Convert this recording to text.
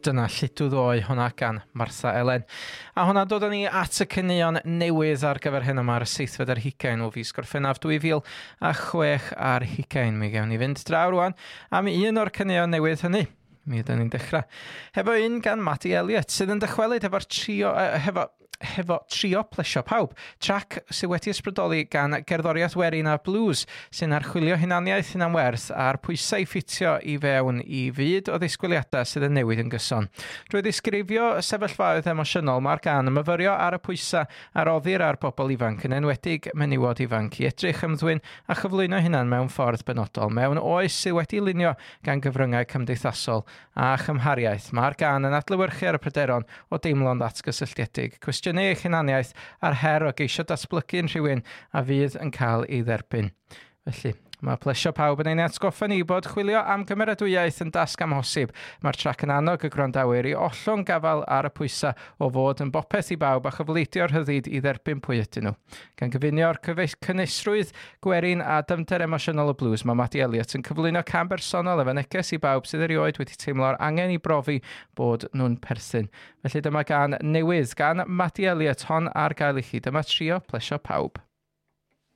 Dyna Lludw Ddoe, hwnna gan Martha Elen. A hwnna dod â ni at y caneuon newydd ar gyfer hyn yma ar y 7th ar hugain o fis Gorffennaf 2026 ar hugain. Mi gawn ni fynd draw rwan am un o'r caneuon newydd hynny. Mi ydyn ni'n dechrau. Hefo un gan Matty Elliott sydd yn dychwelyd hefo trio plesio pawb. Trac sydd wedi ysbrydoli gan gerddoriaeth werin a blues sy'n archwilio hunaniaeth hunanwerth a'r pwysau ffitio i fewn i fyd o ddisgwyliadau sydd yn newid yn gyson. Drwy ddisgrifio sefyllfaoedd emosiynol mae'r gan yn myfyrio ar y pwysau a roddir ar bobl ifanc yn enwedig menywod ifanc i edrych ymddwyn a chyflwyno hunan mewn ffordd benodol mewn oes sydd wedi lunio gan gyfryngau cymdeithasol a chymhariaeth. Mae'r gan yn adlewyrchu ar y pryderon o deimlo'n ddatgysylltiedig. Cwestiynau eich hunaniaeth a'r her o geisio datblygu'n rhywun a fydd yn cael ei dderbyn. Felly, mae plesio pawb yn ein atgoffa ni bod chwilio am gymeradwyaeth yn dasg amhosib. Mae'r trac yn annog y gwrandawyr i ollwng gafal ar y pwysau o fod yn bopeth i bawb a chyfleidio'r rhyddid i dderbyn pwy ydyn nhw. Gan gyfunio'r cynisrwydd gwerin a dyfnder emosiynol y blues, mae Matty Elliott yn cyflwyno cam bersonol efo neges i bawb sydd erioed wedi teimlo'r angen i brofi bod nhw'n perthyn. Felly dyma gan newydd gan Matty Elliott hon ar gael i chi. Dyma trio plesio pawb.